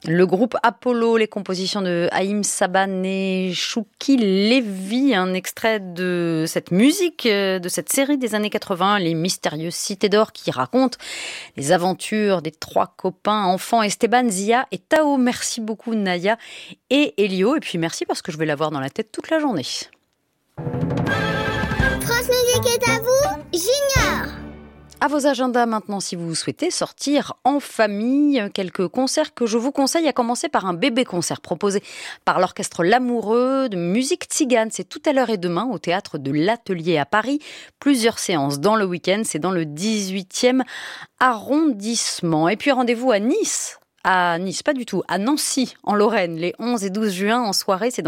Le groupe Apollo, les compositions de Haïm Saban et Chouki Lévy, un extrait de cette musique, de cette série des années 80, Les Mystérieuses Cités d'Or, qui raconte les aventures des trois copains enfants Esteban, Zia et Tao. Merci beaucoup Naya et Elio, et puis merci parce que je vais l'avoir dans la tête toute la journée. France Musique est à vous, Junior. À vos agendas maintenant, si vous souhaitez sortir en famille, quelques concerts que je vous conseille, à commencer par un bébé concert proposé par l'orchestre L'Amoureux de musique tzigane. C'est tout à l'heure et demain au théâtre de l'Atelier à Paris. Plusieurs séances dans le week-end, c'est dans le 18e arrondissement. Et puis rendez-vous à Nice, pas du tout, à Nancy en Lorraine, les 11 et 12 juin en soirée. C'est